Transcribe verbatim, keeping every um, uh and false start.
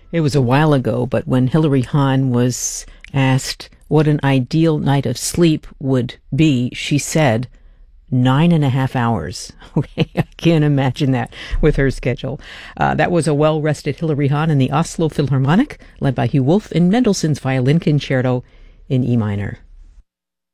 It was a while ago, but when Hilary Hahn was asked what an ideal night of sleep would be, she said nine and a half hours. Okay, I can't imagine that with her schedule. Uh, that was a well-rested Hilary Hahn in the Oslo Philharmonic, led by Hugh Wolf in Mendelssohn's Violin Concerto in E minor.